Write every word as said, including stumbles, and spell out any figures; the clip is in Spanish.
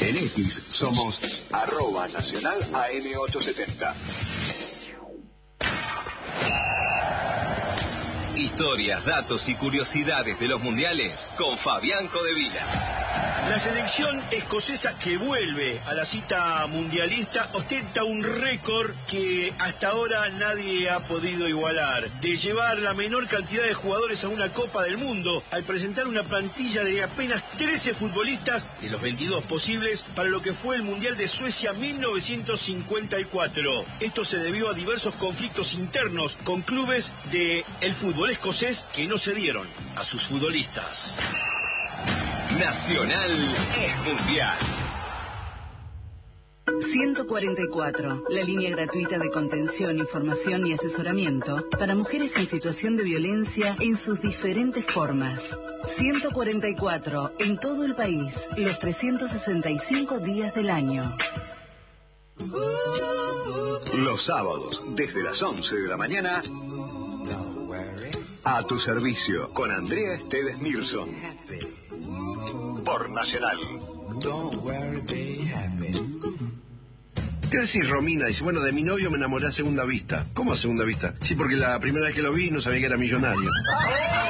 En X somos arroba nacional A M ochocientos setenta. Historias, datos y curiosidades de los mundiales con Fabián Codevila. La selección escocesa que vuelve a la cita mundialista ostenta un récord que hasta ahora nadie ha podido igualar, de llevar la menor cantidad de jugadores a una Copa del Mundo al presentar una plantilla de apenas trece futbolistas de los veintidós posibles para lo que fue el Mundial de Suecia mil novecientos cincuenta y cuatro. Esto se debió a diversos conflictos internos con clubes del fútbol escocés que no cedieron a sus futbolistas. Nacional es mundial. ciento cuarenta y cuatro, la línea gratuita de contención, información y asesoramiento para mujeres en situación de violencia en sus diferentes formas. ciento cuarenta y cuatro, en todo el país, los trescientos sesenta y cinco días del año. Los sábados, desde las once de la mañana, a tu servicio, con Andrea Esteves Milson. Por Nacional. ¿Qué decís, Romina? Dice, bueno, de mi novio me enamoré a segunda vista. ¿Cómo a segunda vista? Sí, porque la primera vez que lo vi no sabía que era millonario.